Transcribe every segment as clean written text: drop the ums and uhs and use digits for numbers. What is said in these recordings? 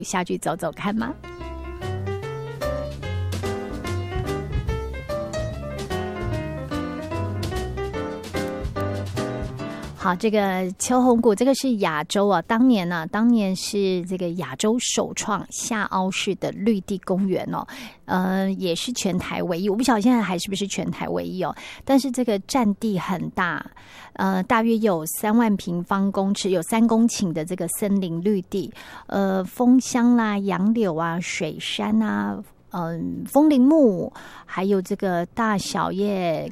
下去走走看吗？好，这个秋红谷这个是亚洲啊，当年是这个亚洲首创下凹式的绿地公园哦，也是全台唯一，我不晓得现在还是不是全台唯一哦，但是这个占地很大，大约有3万平方公尺，有3公顷的这个森林绿地，枫香啦、杨柳啊、水杉啊。枫林木，还有这个大小叶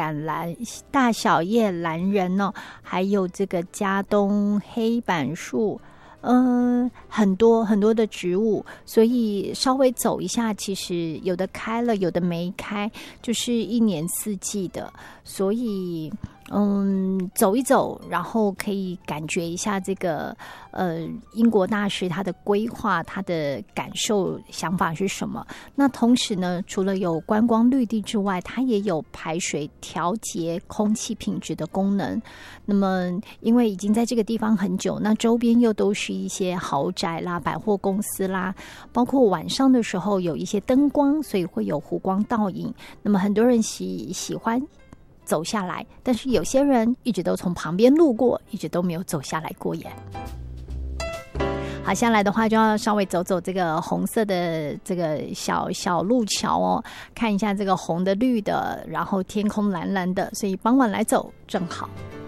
兰人哦，还有这个嘉东黑板树，很多很多的植物，所以稍微走一下，其实有的开了，有的没开，就是一年四季的，所以走一走，然后可以感觉一下这个英国大师他的规划，他的感受想法是什么。那同时呢，除了有观光绿地之外，它也有排水调节空气品质的功能。那么因为已经在这个地方很久，那周边又都是一些豪宅啦、百货公司啦，包括晚上的时候有一些灯光，所以会有湖光倒影。那么很多人喜欢走下来，但是有些人一直都从旁边路过，一直都没有走下来过耶。好，下来的话就要稍微走走这个红色的这个小路桥哦，看一下这个红的绿的，然后天空蓝蓝的，所以傍晚来走正好。